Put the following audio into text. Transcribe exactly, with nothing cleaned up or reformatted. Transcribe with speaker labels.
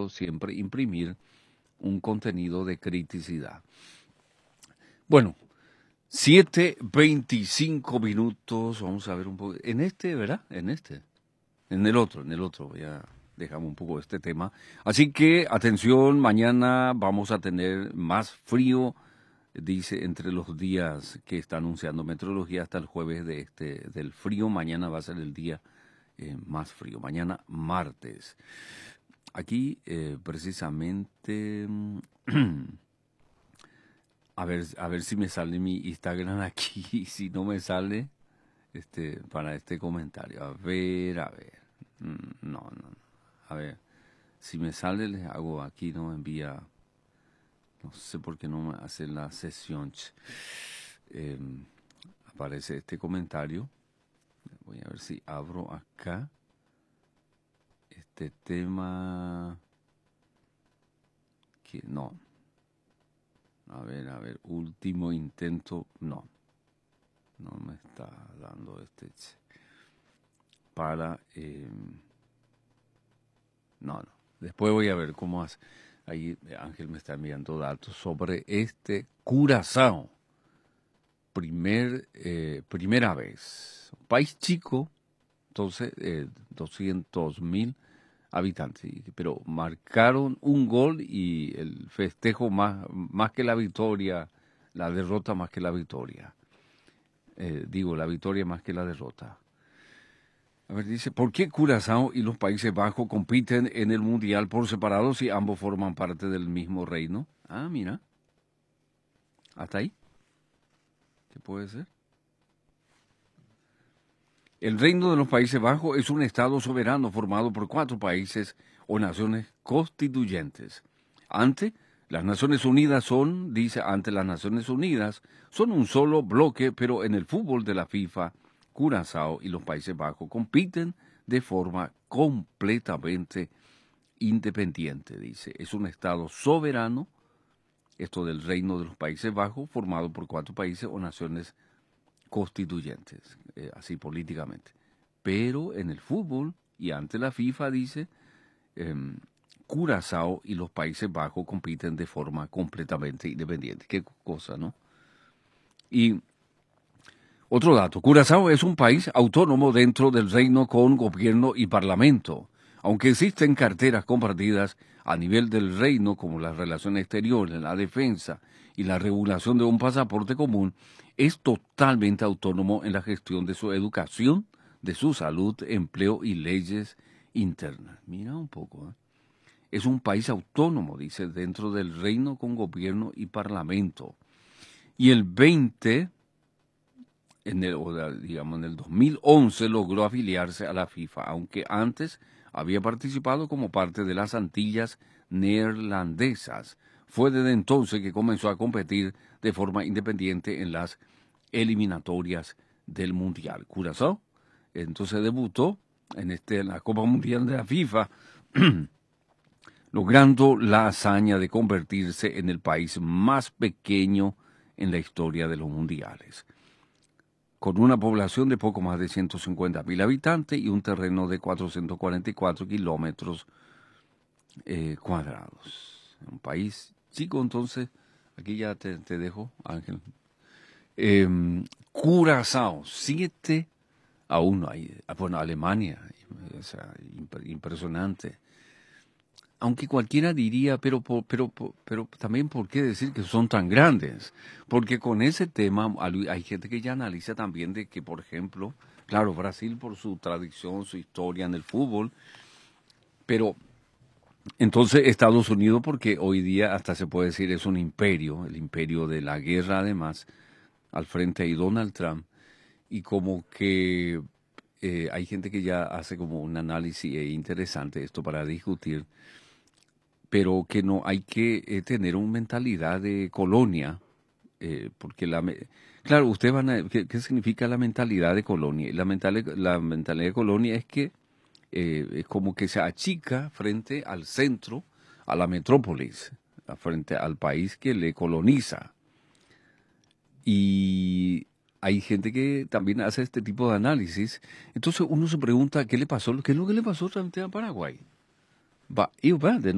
Speaker 1: pero siempre imprimir un contenido de criticidad. Bueno, siete veinticinco minutos, vamos a ver un poco, en este, ¿verdad? En este, en el otro, en el otro, ya dejamos un poco este tema. Así que, atención, mañana vamos a tener más frío, dice, entre los días que está anunciando meteorología hasta el jueves de este, del frío. Mañana va a ser el día eh, más frío, mañana martes. Aquí, eh, precisamente, a ver, a ver si me sale mi Instagram aquí, si no me sale, este, para este comentario. A ver, a ver. Mm, No, no, no. A ver, si me sale, les hago aquí, no me envía, no sé por qué no me hace la sesión. Eh, aparece este comentario. Voy a ver si abro acá este tema. Que no. A ver, a ver, último intento. No. No me está dando este para. Eh, no, no. Después voy a ver cómo hace. Ahí Ángel me está enviando datos sobre este Curazao. Primer, eh, primera vez. País chico, entonces eh, doscientos mil habitantes, pero marcaron un gol y el festejo más, más que la victoria, la derrota más que la victoria. Eh, digo, la victoria más que la derrota. A ver, dice, ¿por qué Curazao y los Países Bajos compiten en el Mundial por separado si ambos forman parte del mismo reino? Ah, mira. ¿Hasta ahí? ¿Qué puede ser? El Reino de los Países Bajos es un Estado soberano formado por cuatro países o naciones constituyentes. Ante las Naciones Unidas son, dice, ante las Naciones Unidas, son un solo bloque, pero en el fútbol de la FIFA, Curazao y los Países Bajos compiten de forma completamente independiente, dice. Es un Estado soberano, esto del Reino de los Países Bajos, formado por cuatro países o naciones constituyentes, eh, así políticamente. Pero en el fútbol y ante la FIFA, dice, eh, Curazao y los Países Bajos compiten de forma completamente independiente. Qué cosa, ¿no? Y otro dato, Curazao es un país autónomo dentro del reino con gobierno y parlamento. Aunque existen carteras compartidas a nivel del reino, como las relaciones exteriores, la defensa y la regulación de un pasaporte común, es totalmente autónomo en la gestión de su educación, de su salud, empleo y leyes internas. Mira un poco, ¿eh? Es un país autónomo, dice, dentro del reino con gobierno y parlamento. Y el veinte, en el, o digamos, en el dos mil once logró afiliarse a la FIFA, aunque antes había participado como parte de las Antillas Neerlandesas. Fue desde entonces que comenzó a competir de forma independiente en las eliminatorias del Mundial. Curazao entonces debutó en, este, en la Copa Mundial de la FIFA, logrando la hazaña de convertirse en el país más pequeño en la historia de los mundiales, con una población de poco más de ciento cincuenta mil habitantes y un terreno de cuatrocientos cuarenta y cuatro kilómetros eh, cuadrados. Un país chico, entonces, aquí ya te, te dejo, Ángel. Eh, Curazao, siete a uno. Bueno, Alemania, o sea, impresionante. Aunque cualquiera diría, pero, pero, pero, pero también por qué decir que son tan grandes. Porque con ese tema hay gente que ya analiza también de que, por ejemplo, claro, Brasil por su tradición, su historia en el fútbol, pero entonces Estados Unidos, porque hoy día hasta se puede decir es un imperio, el imperio de la guerra además, al frente hay Donald Trump, y como que eh, hay gente que ya hace como un análisis interesante esto para discutir, pero que no hay que eh, tener una mentalidad de colonia, eh, porque la... Claro, ustedes van a... ¿qué, ¿Qué significa la mentalidad de colonia? La, mental, la mentalidad de colonia es que eh, es como que se achica frente al centro, a la metrópolis, frente al país que le coloniza. Y hay gente que también hace este tipo de análisis. Entonces uno se pregunta, ¿qué le pasó? ¿Qué es lo que le pasó realmente a Paraguay? Va, y va, de